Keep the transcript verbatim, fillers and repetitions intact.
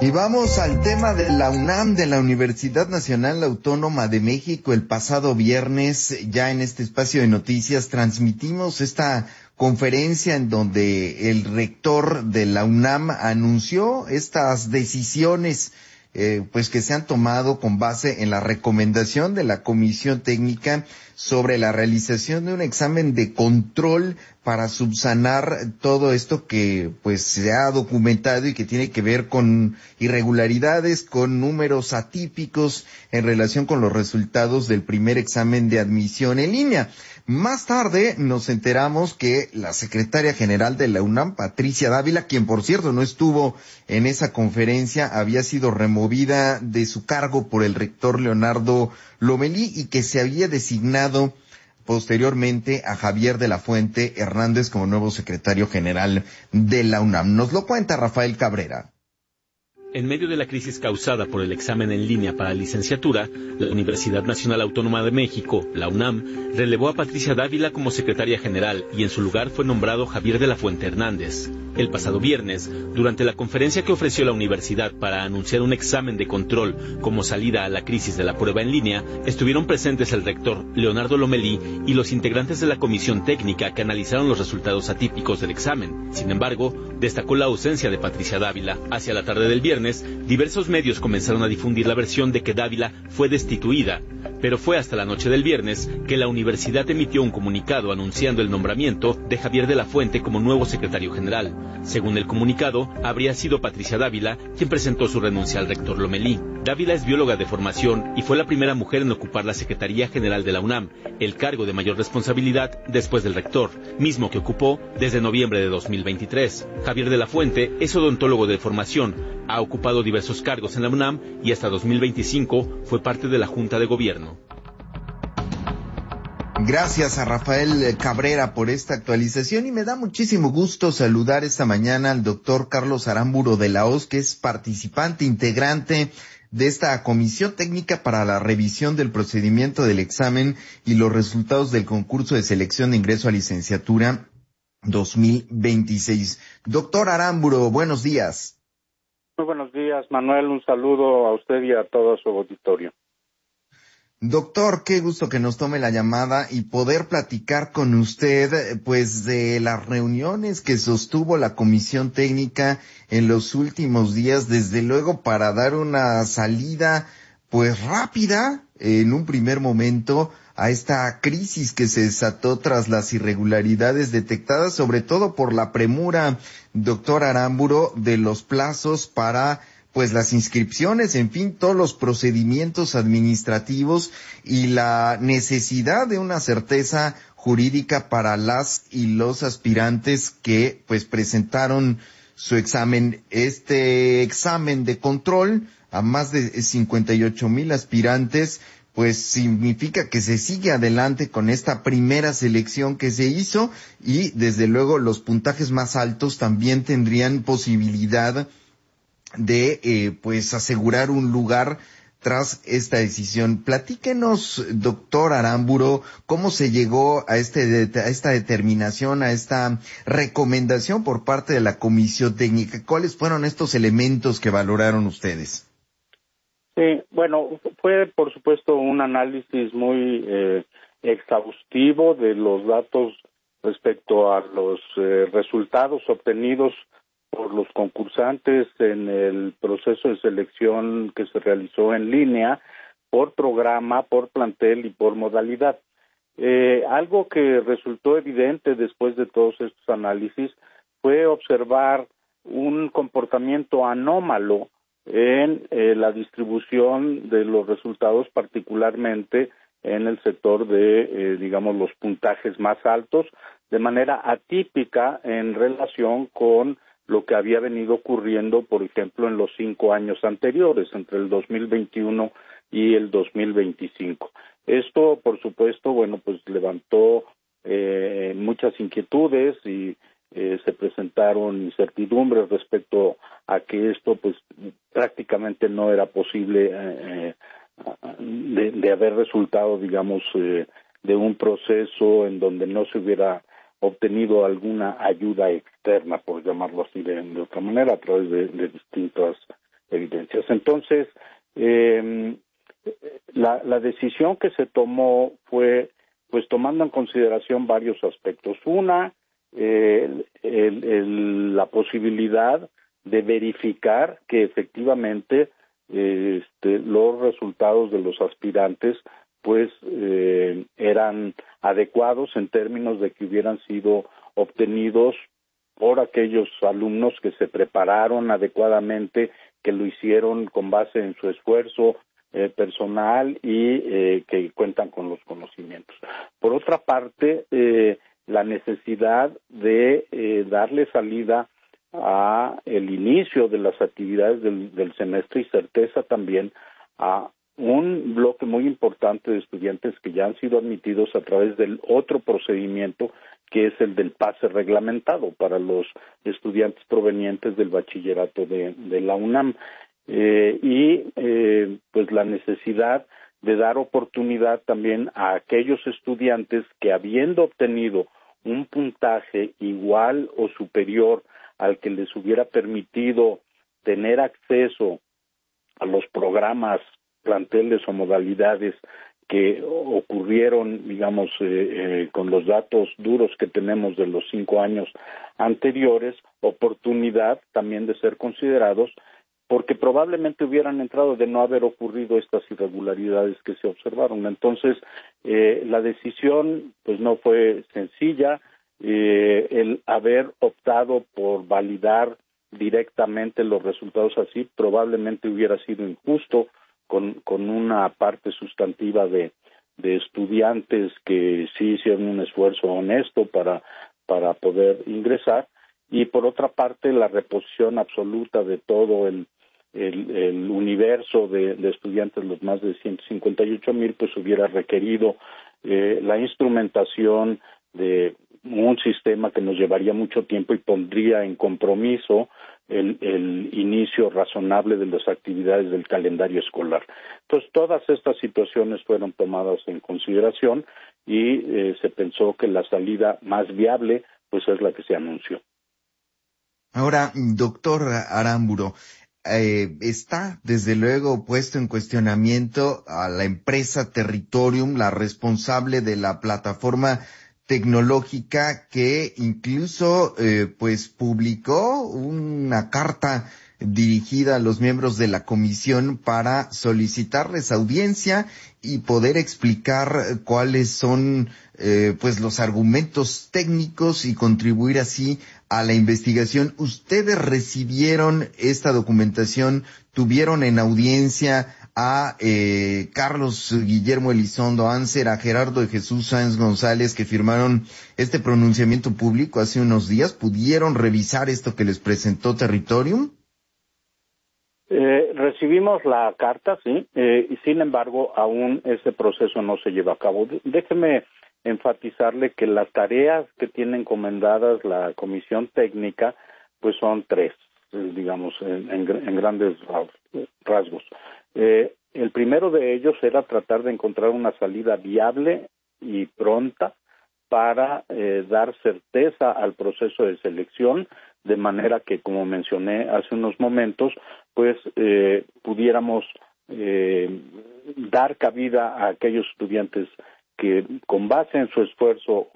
Y vamos al tema de la UNAM, de la Universidad Nacional Autónoma de México. El pasado viernes, ya en este espacio de noticias, transmitimos esta conferencia en donde el rector de la UNAM anunció estas decisiones eh, pues que se han tomado con base en la recomendación de la Comisión Técnica sobre la realización de un examen de control para subsanar todo esto que pues se ha documentado y que tiene que ver con irregularidades, con números atípicos en relación con los resultados del primer examen de admisión en línea. Más tarde nos enteramos que la secretaria general de la UNAM, Patricia Dávila, quien por cierto no estuvo en esa conferencia, había sido removida de su cargo por el rector Leonardo Lomelí y que se había designado posteriormente a Javier de la Fuente Hernández como nuevo secretario general de la UNAM. Nos lo cuenta Rafael Cabrera. En medio de la crisis causada por el examen en línea para licenciatura, la Universidad Nacional Autónoma de México, la UNAM, relevó a Patricia Dávila como secretaria general y en su lugar fue nombrado Javier de la Fuente Hernández. El pasado viernes, durante la conferencia que ofreció la universidad para anunciar un examen de control como salida a la crisis de la prueba en línea, estuvieron presentes el rector Leonardo Lomelí y los integrantes de la comisión técnica que analizaron los resultados atípicos del examen. Sin embargo, destacó la ausencia de Patricia Dávila. Hacia la tarde del viernes, diversos medios comenzaron a difundir la versión de que Dávila fue destituida, pero fue hasta la noche del viernes que la universidad emitió un comunicado anunciando el nombramiento de Javier de la Fuente como nuevo secretario general. Según el comunicado, habría sido Patricia Dávila quien presentó su renuncia al rector Lomelí. Dávila es bióloga de formación y fue la primera mujer en ocupar la Secretaría General de la UNAM, el cargo de mayor responsabilidad después del rector, mismo que ocupó desde noviembre de dos mil veintitrés. Javier de la Fuente es odontólogo de formación, ha ocupado diversos cargos en la UNAM y hasta dos mil veinticinco fue parte de la Junta de Gobierno. Gracias a Rafael Cabrera por esta actualización y me da muchísimo gusto saludar esta mañana al doctor Carlos Aramburu de la O S, que es participante, integrante de esta Comisión Técnica para la revisión del procedimiento del examen y los resultados del concurso de selección de ingreso a licenciatura dos mil veintiséis. Doctor Aramburu, buenos días. Muy buenos días, Manuel. Un saludo a usted y a todo su auditorio. Doctor, qué gusto que nos tome la llamada y poder platicar con usted, pues, de las reuniones que sostuvo la Comisión Técnica en los últimos días, desde luego para dar una salida, pues, rápida, en un primer momento, a esta crisis que se desató tras las irregularidades detectadas, sobre todo por la premura, doctor Aramburu, de los plazos para pues las inscripciones, en fin, todos los procedimientos administrativos y la necesidad de una certeza jurídica para las y los aspirantes que pues presentaron su examen. Este examen de control a más de cincuenta y ocho mil aspirantes pues significa que se sigue adelante con esta primera selección que se hizo y desde luego los puntajes más altos también tendrían posibilidad de eh, pues asegurar un lugar tras esta decisión. Platíquenos, doctor Aramburu, cómo se llegó a este a esta determinación, a esta recomendación por parte de la Comisión Técnica. ¿Cuáles fueron estos elementos que valoraron ustedes? Sí, bueno, fue por supuesto un análisis muy eh, exhaustivo de los datos respecto a los eh, resultados obtenidos por los concursantes en el proceso de selección que se realizó en línea, por programa, por plantel y por modalidad. Eh, algo que resultó evidente después de todos estos análisis fue observar un comportamiento anómalo en eh, la distribución de los resultados, particularmente en el sector de, eh, digamos, los puntajes más altos, de manera atípica en relación con lo que había venido ocurriendo, por ejemplo, en los cinco años anteriores, entre el dos mil veintiuno y el dos mil veinticinco. Esto, por supuesto, bueno, pues levantó eh, muchas inquietudes y eh, se presentaron incertidumbres respecto a que esto, pues, prácticamente no era posible eh, de, de haber resultado, digamos, eh, de un proceso en donde no se hubiera obtenido alguna ayuda externa, por llamarlo así de, de otra manera, a través de, de distintas evidencias. Entonces, eh, la, la decisión que se tomó fue, pues, tomando en consideración varios aspectos. Una, eh, el, el, la posibilidad de verificar que efectivamente eh, este, los resultados de los aspirantes pues eh, eran adecuados en términos de que hubieran sido obtenidos por aquellos alumnos que se prepararon adecuadamente, que lo hicieron con base en su esfuerzo eh, personal y eh, que cuentan con los conocimientos. Por otra parte, eh, la necesidad de eh, darle salida a el inicio de las actividades del, del semestre y certeza también a un bloque muy importante de estudiantes que ya han sido admitidos a través del otro procedimiento, que es el del pase reglamentado para los estudiantes provenientes del bachillerato de, de la UNAM. Eh, y eh, pues la necesidad de dar oportunidad también a aquellos estudiantes que, habiendo obtenido un puntaje igual o superior al que les hubiera permitido tener acceso a los programas, planteles o modalidades que ocurrieron, digamos, eh, eh, con los datos duros que tenemos de los cinco años anteriores, oportunidad también de ser considerados, porque probablemente hubieran entrado de no haber ocurrido estas irregularidades que se observaron. Entonces, eh, la decisión pues no fue sencilla. Eh, el haber optado por validar directamente los resultados así probablemente hubiera sido injusto con, con una parte sustantiva de, de estudiantes que sí hicieron un esfuerzo honesto para, para poder ingresar, y por otra parte la reposición absoluta de todo el, el, el universo de, de estudiantes, los más de ciento cincuenta y ocho mil, pues hubiera requerido eh, la instrumentación de un sistema que nos llevaría mucho tiempo y pondría en compromiso el, el inicio razonable de las actividades del calendario escolar. Entonces, todas estas situaciones fueron tomadas en consideración y eh, se pensó que la salida más viable pues es la que se anunció. Ahora, doctor Aramburu, eh, está desde luego puesto en cuestionamiento a la empresa Territorium, la responsable de la plataforma tecnológica, que incluso eh, pues publicó una carta dirigida a los miembros de la comisión para solicitarles audiencia y poder explicar cuáles son eh, pues los argumentos técnicos y contribuir así a la investigación. ¿Ustedes recibieron esta documentación? ¿Tuvieron en audiencia a eh, Carlos Guillermo Elizondo Anser, a Gerardo de Jesús Sáenz González, que firmaron este pronunciamiento público hace unos días? ¿Pudieron revisar esto que les presentó Territorium? Eh, recibimos la carta, sí, eh, y sin embargo aún ese proceso no se lleva a cabo. Déjeme enfatizarle que las tareas que tiene encomendadas la comisión técnica pues son tres, eh, digamos, en, en, en grandes rasgos. Eh, el primero de ellos era tratar de encontrar una salida viable y pronta para eh, dar certeza al proceso de selección, de manera que, como mencioné hace unos momentos, pues eh, pudiéramos eh, dar cabida a aquellos estudiantes que, con base en su esfuerzo